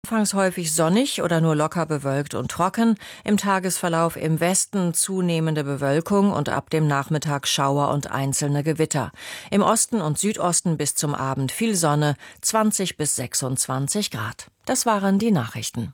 Anfangs häufig sonnig oder nur locker bewölkt und trocken, im Tagesverlauf im Westen zunehmende Bewölkung und ab dem Nachmittag Schauer und einzelne Gewitter. Im Osten und Südosten bis zum Abend viel Sonne, 20 bis 26 Grad. Das waren die Nachrichten.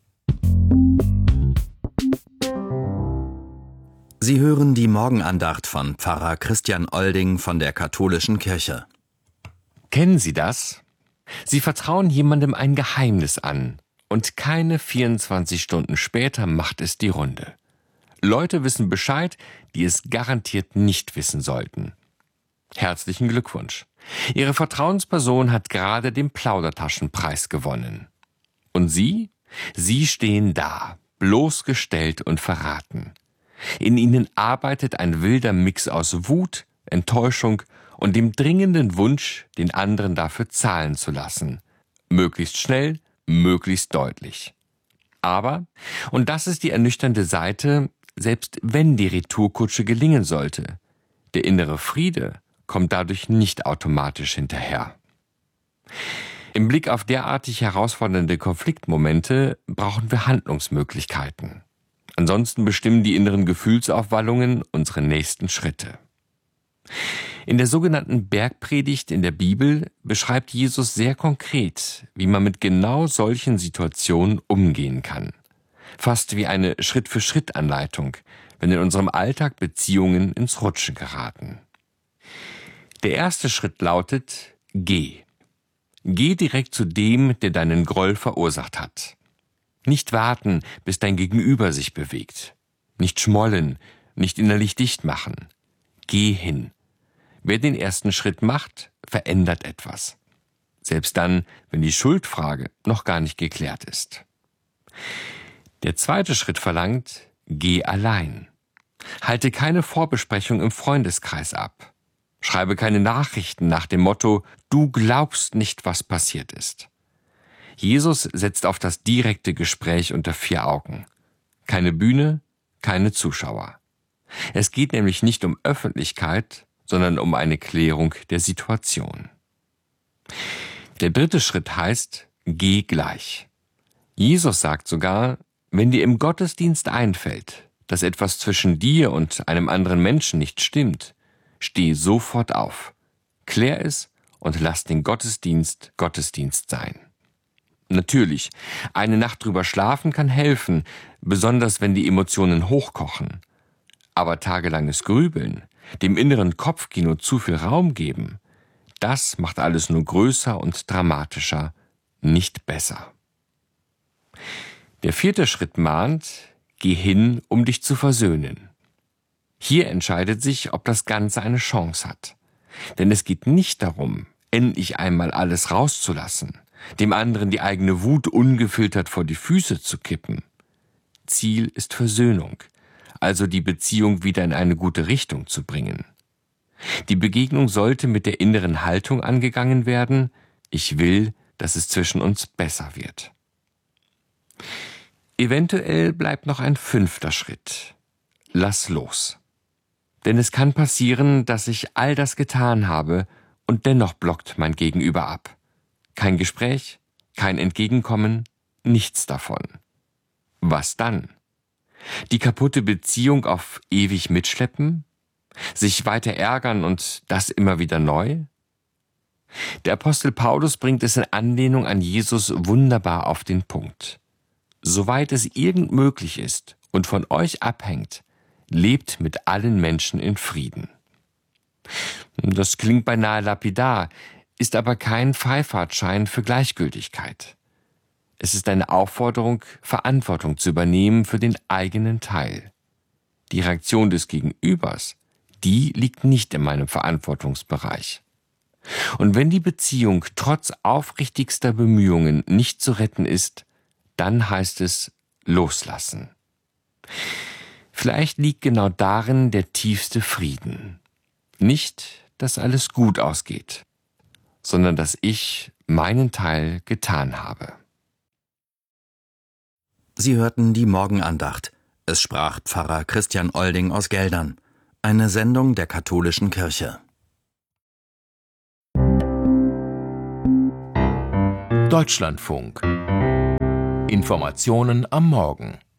Sie hören die Morgenandacht von Pfarrer Christian Olding von der Katholischen Kirche. Kennen Sie das? Sie vertrauen jemandem ein Geheimnis an und keine 24 Stunden später macht es die Runde. Leute wissen Bescheid, die es garantiert nicht wissen sollten. Herzlichen Glückwunsch. Ihre Vertrauensperson hat gerade den Plaudertaschenpreis gewonnen. Und Sie? Sie stehen da, bloßgestellt und verraten. In Ihnen arbeitet ein wilder Mix aus Wut, Enttäuschung und dem dringenden Wunsch, den anderen dafür zahlen zu lassen. Möglichst schnell, möglichst deutlich. Aber, und das ist die ernüchternde Seite, selbst wenn die Retourkutsche gelingen sollte, der innere Friede kommt dadurch nicht automatisch hinterher. Im Blick auf derartig herausfordernde Konfliktmomente brauchen wir Handlungsmöglichkeiten. Ansonsten bestimmen die inneren Gefühlsaufwallungen unsere nächsten Schritte. In der sogenannten Bergpredigt in der Bibel beschreibt Jesus sehr konkret, wie man mit genau solchen Situationen umgehen kann. Fast wie eine Schritt-für-Schritt-Anleitung, wenn in unserem Alltag Beziehungen ins Rutschen geraten. Der erste Schritt lautet: Geh. Geh direkt zu dem, der deinen Groll verursacht hat. Nicht warten, bis dein Gegenüber sich bewegt. Nicht schmollen, nicht innerlich dicht machen. Geh hin. Wer den ersten Schritt macht, verändert etwas. Selbst dann, wenn die Schuldfrage noch gar nicht geklärt ist. Der zweite Schritt verlangt: Geh allein. Halte keine Vorbesprechung im Freundeskreis ab. Schreibe keine Nachrichten nach dem Motto: Du glaubst nicht, was passiert ist. Jesus setzt auf das direkte Gespräch unter vier Augen. Keine Bühne, keine Zuschauer. Es geht nämlich nicht um Öffentlichkeit, sondern um eine Klärung der Situation. Der dritte Schritt heißt: Geh gleich. Jesus sagt sogar: Wenn dir im Gottesdienst einfällt, dass etwas zwischen dir und einem anderen Menschen nicht stimmt, steh sofort auf, klär es und lass den Gottesdienst Gottesdienst sein. Natürlich, eine Nacht drüber schlafen kann helfen, besonders wenn die Emotionen hochkochen. Aber tagelanges Grübeln, dem inneren Kopfkino zu viel Raum geben, das macht alles nur größer und dramatischer, nicht besser. Der vierte Schritt mahnt: Geh hin, um dich zu versöhnen. Hier entscheidet sich, ob das Ganze eine Chance hat. Denn es geht nicht darum, endlich einmal alles rauszulassen, dem anderen die eigene Wut ungefiltert vor die Füße zu kippen. Ziel ist Versöhnung, also die Beziehung wieder in eine gute Richtung zu bringen. Die Begegnung sollte mit der inneren Haltung angegangen werden: Ich will, dass es zwischen uns besser wird. Eventuell bleibt noch ein fünfter Schritt: Lass los. Denn es kann passieren, dass ich all das getan habe und dennoch blockt mein Gegenüber ab. Kein Gespräch, kein Entgegenkommen, nichts davon. Was dann? Die kaputte Beziehung auf ewig mitschleppen? Sich weiter ärgern und das immer wieder neu? Der Apostel Paulus bringt es in Anlehnung an Jesus wunderbar auf den Punkt. Soweit es irgend möglich ist und von euch abhängt, lebt mit allen Menschen in Frieden. Das klingt beinahe lapidar, ist aber kein Freifahrtschein für Gleichgültigkeit. Es ist eine Aufforderung, Verantwortung zu übernehmen für den eigenen Teil. Die Reaktion des Gegenübers, die liegt nicht in meinem Verantwortungsbereich. Und wenn die Beziehung trotz aufrichtigster Bemühungen nicht zu retten ist, dann heißt es loslassen. Vielleicht liegt genau darin der tiefste Frieden. Nicht, dass alles gut ausgeht, sondern dass ich meinen Teil getan habe. Sie hörten die Morgenandacht. Es sprach Pfarrer Christian Olding aus Geldern. Eine Sendung der Katholischen Kirche. Deutschlandfunk Informationen am Morgen.